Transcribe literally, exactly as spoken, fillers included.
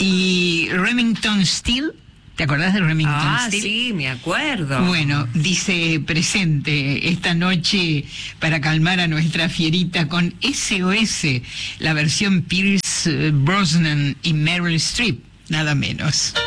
Y Remington Steele, ¿te acordás de Remington Ah, Steele? sí, me acuerdo. Bueno, dice presente esta noche para calmar a nuestra fierita con S O S, la versión Pierce Brosnan y Meryl Streep, nada menos.